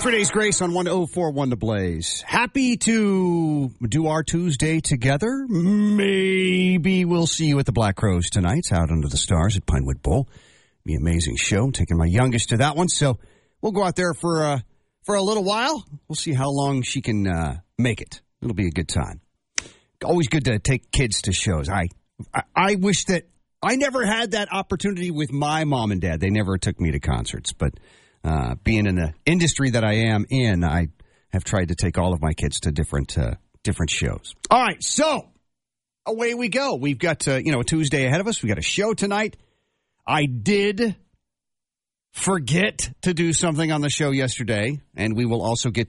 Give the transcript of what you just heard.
3 days grace on 104.1 The Blaze. Happy to do our Tuesday together. Maybe we'll see you at the Black Crowes tonight. It's out under the stars at Pinewood Bowl. Be an amazing show. I'm taking my youngest to that one, so we'll go out there for a little while. We'll see how long she can make it. It'll be a good time. Always good to take kids to shows. I wish that I never had that opportunity with my mom and dad. They never took me to concerts, but being in the industry that I am in, I have tried to take all of my kids to different shows. All right, so away we go. We've got a Tuesday ahead of us. We got a show tonight. I did forget to do something on the show yesterday, and we will also get